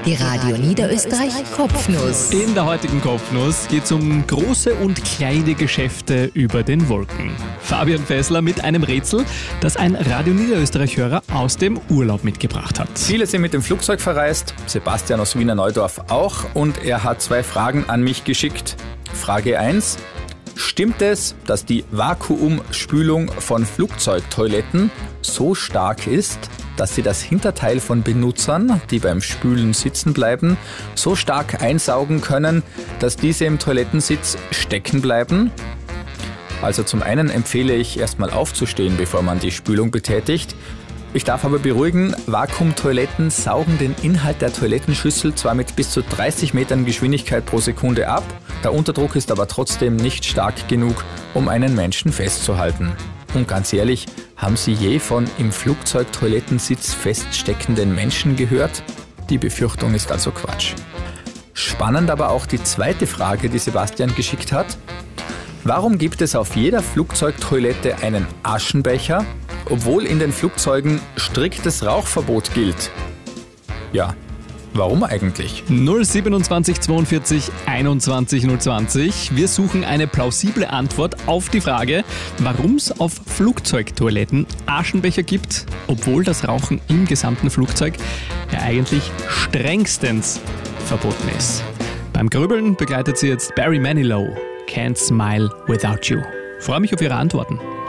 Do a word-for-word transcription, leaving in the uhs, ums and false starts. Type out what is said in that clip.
Die Radio Niederösterreich Kopfnuss. In der heutigen Kopfnuss geht es um große und kleine Geschäfte über den Wolken. Fabian Fessler mit einem Rätsel, das ein Radio Niederösterreich-Hörer aus dem Urlaub mitgebracht hat. Viele sind mit dem Flugzeug verreist, Sebastian aus Wiener Neudorf auch, und er hat zwei Fragen an mich geschickt. Frage eins. Stimmt es, dass die Vakuumspülung von Flugzeugtoiletten so stark ist, dass sie das Hinterteil von Benutzern, die beim Spülen sitzen bleiben, so stark einsaugen können, dass diese im Toilettensitz stecken bleiben? Also zum einen empfehle ich erstmal aufzustehen, bevor man die Spülung betätigt. Ich darf aber beruhigen, Vakuumtoiletten saugen den Inhalt der Toilettenschüssel zwar mit bis zu dreißig Metern Geschwindigkeit pro Sekunde ab, der Unterdruck ist aber trotzdem nicht stark genug, um einen Menschen festzuhalten. Und ganz ehrlich, haben Sie je von im Flugzeugtoilettensitz feststeckenden Menschen gehört? Die Befürchtung ist also Quatsch. Spannend aber auch die zweite Frage, die Sebastian geschickt hat. Warum gibt es auf jeder Flugzeugtoilette einen Aschenbecher, obwohl in den Flugzeugen striktes Rauchverbot gilt? Ja, warum eigentlich? null siebenundzwanzig zweiundvierzig einundzwanzig null zwanzig. Wir suchen eine plausible Antwort auf die Frage, warum es auf Flugzeugtoiletten Aschenbecher gibt, obwohl das Rauchen im gesamten Flugzeug ja eigentlich strengstens verboten ist. Beim Grübeln begleitet sie jetzt Barry Manilow. Can't Smile Without You. Freue mich auf Ihre Antworten.